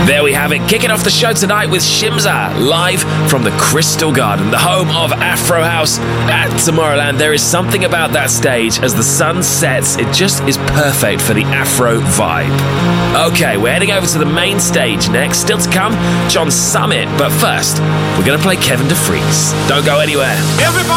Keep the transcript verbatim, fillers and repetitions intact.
There we have it, kicking off the show tonight with Shimza, live from the Crystal Garden, the home of Afro House at Tomorrowland. There is something about that stage as the sun sets, it just is perfect for the Afro vibe. Okay, we're heading over to the main stage next. Still to come, John Summit, but first, we're going to play Kevin DeFries. Don't go anywhere. Everybody